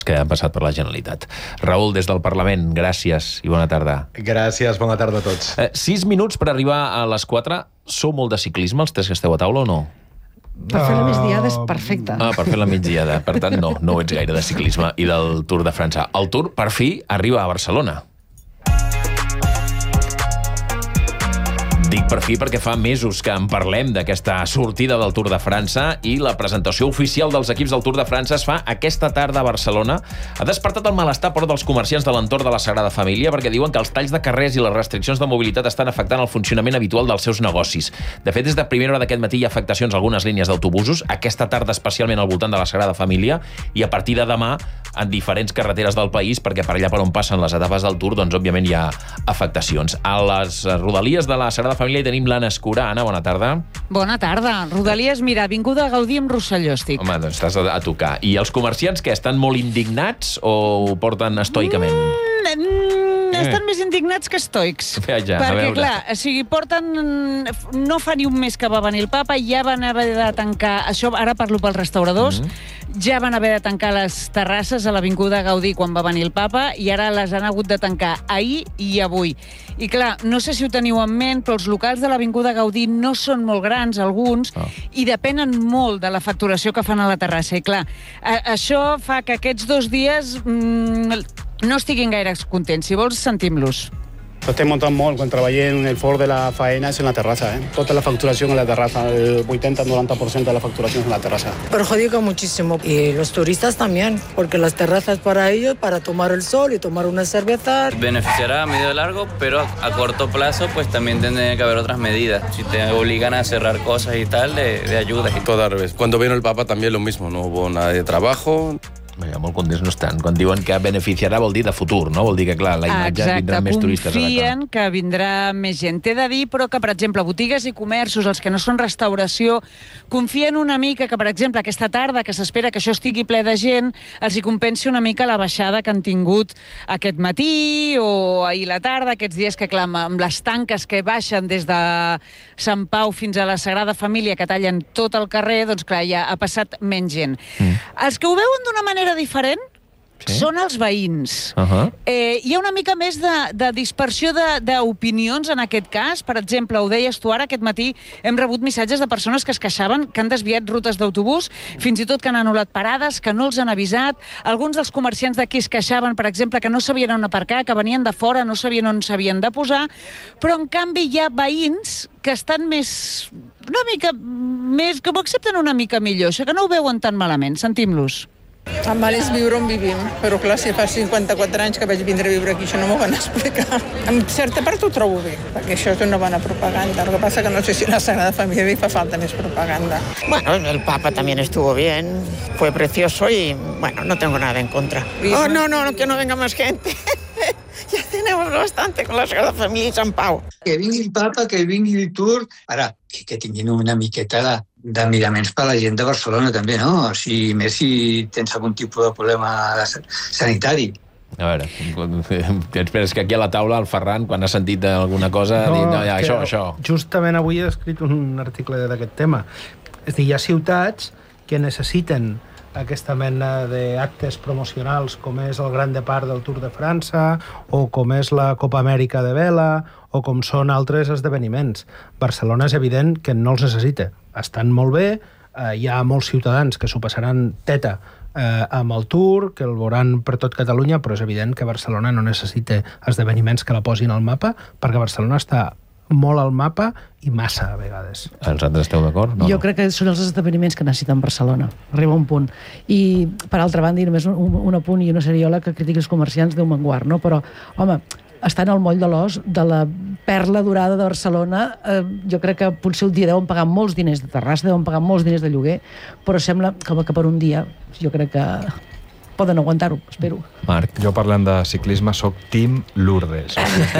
que han passat per la Generalitat. Raül, des del Parlament, gràcies i bona tarda. Gràcies, bona tarda a tots. 6 minuts per arribar a les 4. Sou molt de ciclisme, els tres que esteu a taula, o no? Per fer la migdiada és perfecte. Per fer la migdiada. Per tant, no ets gaire de ciclisme i del Tour de França. El Tour, per fi, arriba a Barcelona. Dic per fi perquè fa mesos que en parlem d'aquesta sortida del Tour de França i la presentació oficial dels equips del Tour de França es fa aquesta tarda a Barcelona. Ha despertat el malestar, però, dels comerciants de l'entorn de la Sagrada Família perquè diuen que els talls de carrers i les restriccions de mobilitat estan afectant el funcionament habitual dels seus negocis. De fet, des de primera hora d'aquest matí hi ha afectacions a algunes línies d'autobusos, aquesta tarda especialment al voltant de la Sagrada Família, i a partir de demà en diferents carreteres del país, perquè per allà per on passen les etapes del Tour, doncs òbviament hi ha afectacions. A les rodalies de la Sagrada Família hi tenim l'Anna Escurà. Anna, bona tarda. Bona tarda. Rodalies, mira, Avinguda Gaudí amb Rosselló estic. Home, doncs estàs a tocar. I els comerciants, que estan molt indignats o ho porten estoicament? Estan més indignats que estoics. Ja, perquè, clar, o sigui, porten... No fa ni un mes que va venir el papa, ja van haver de tancar... Això ara parlo pels restauradors. Ja van haver de tancar les terrasses a l'Avinguda Gaudí quan va venir el papa i ara les han hagut de tancar ahir i avui. I clar, no sé si ho teniu en ment, però els locals de l'Avinguda Gaudí no són molt grans, alguns, i depenen molt de la facturació que fan a la terrassa. I clar, això fa que aquests 2 dies no estiguin gaire contents. Si vols, sentim-los. Estem montant molt. Quan treballem el fort de la faena és en la terrassa. Tota la facturación en la terraza, el 80-90% de la facturación en la terraza. Perjudica muchísimo. Y los turistas también, porque las terrazas para ellos, para tomar el sol y tomar una cerveza. Beneficiará a medio y largo, pero a corto plazo pues también tendría que haber otras medidas. Si te obligan a cerrar cosas y tal, de ayuda. Todo al revés. Cuando vino el Papa también lo mismo, no hubo nada de trabajo. Molt contents no estan. Quan diuen que beneficiarà vol dir de futur, no? Vol dir que, clar, la imatge vindran més turistes. Confien que vindrà més gent. T'he de dir, però, que, per exemple, botigues i comerços, els que no són restauració, confien una mica que, per exemple, aquesta tarda, que s'espera que això estigui ple de gent, els hi compensi una mica la baixada que han tingut aquest matí o ahir la tarda, aquests dies que, clar, amb les tanques que baixen des de Sant Pau fins a la Sagrada Família, que tallen tot el carrer, doncs, clar, ja ha passat menys gent. Els que ho veuen d'una manera diferent són els veïns. Hi ha una mica més de dispersió d'opinions en aquest cas. Per exemple, ho deies tu ara, aquest matí hem rebut missatges de persones que es queixaven que han desviat rutes d'autobús, fins i tot que han anul·lat parades, que no els han avisat. Alguns dels comerciants d'aquí es queixaven, per exemple, que no sabien on aparcar, que venien de fora, no sabien on s'havien de posar, però en canvi hi ha veïns que estan una mica més, que ho accepten una mica millor, això que no ho veuen tan malament. Sentim-los. El mal és viure on vivim, però clar, si fa 54 anys que vaig vindre a viure aquí, això no m'ho van explicar. En certa part ho trobo bé, perquè això és una bona propaganda. Lo que pasa que no sé si en la Sagrada Familia fa falta més propaganda. Bueno, el Papa también estuvo bien, fue precioso y, bueno, no tengo nada en contra. Oh, no, que no venga más gente. Ya tenemos bastante con la Sagrada Família i Sant Pau. Que vingui el Papa, que vingui el Tour. Ara, que tinguin una miqueta de miraments per a la gent de Barcelona, també, no? O sigui, més si tens algun tipus de problema sanitari. A veure, esperes que aquí a la taula el Ferran, quan ha sentit alguna cosa, ha dit, no, ja, això. Justament avui he escrit un article d'aquest tema. És a dir, hi ha ciutats que necessiten aquesta mena d'actes promocionals com és el Gran Depart del Tour de França o com és la Copa Amèrica de vela o com són altres esdeveniments. Barcelona és evident que no els necessita. Estan molt bé, hi ha molts ciutadans que s'ho passaran teta amb el Tour, que el veuran per tot Catalunya, però és evident que Barcelona no necessita esdeveniments que la posin al mapa, perquè Barcelona està molt al mapa i massa, a vegades. Els altres esteu d'acord? Jo crec que són els esdeveniments que necessiten Barcelona. Arriba un punt. I, per altra banda, i només un apunt i una seriola que critiqui els comerciants Déu me'n guard, no? Però, home, estan al moll de l'os de la perla dorada de Barcelona. Jo crec que potser un dia deuen pagar molts diners de terrassa, deuen pagar molts diners de lloguer, però sembla que per un dia jo crec que poden aguantar-ho, espero. Marc. Jo, parlant de ciclisme, soc Team Lourdes.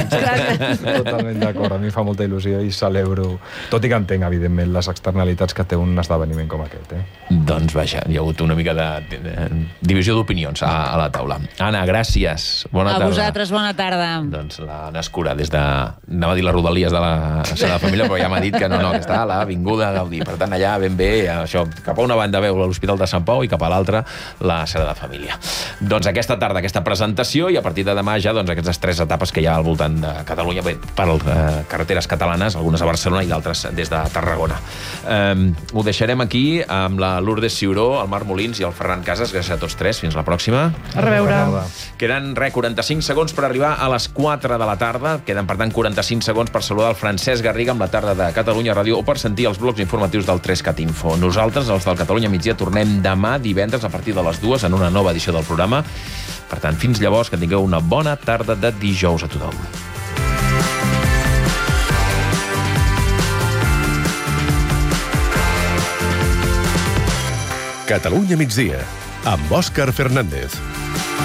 Totalment d'acord. A mi fa molta il·lusió i celebro, tot i que entenc, evidentment, les externalitats que té un esdeveniment com aquest. Doncs vaja, hi ha hagut una mica de divisió d'opinions a la taula. Anna, gràcies. Bona tarda. A vosaltres, bona tarda. Doncs l'Anna Escurà, des de... Anava a dir les rodalies de la Sagrada Família, però ja m'ha dit que no, que està a l'Avinguda Gaudí. Per tant, allà ben bé, això, cap a una banda veu l'Hospital de Sant Pau i cap a l'altra la Sagrada Família. família. Doncs aquesta tarda, aquesta presentació, i a partir de demà ja aquestes 3 etapes que hi ha al voltant de Catalunya, per carreteres catalanes, algunes a Barcelona i d'altres des de Tarragona. Ho deixarem aquí amb la Lourdes Ciuró, el Marc Molins i el Ferran Casas. Gràcies a tots 3. Fins la pròxima. A reveure. Queden 45 segons per arribar a les 4 de la tarda. Queden, per tant, 45 segons per saludar el Francesc Garriga amb la tarda de Catalunya Ràdio o per sentir els blocs informatius del 3CAT Info. Nosaltres, els del Catalunya Migdia, tornem demà divendres a partir de les 2 en una nova edició del programa. Per tant, fins llavors, que tingueu una bona tarda de dijous a tothom. Catalunya Migdia, amb Òscar Fernández.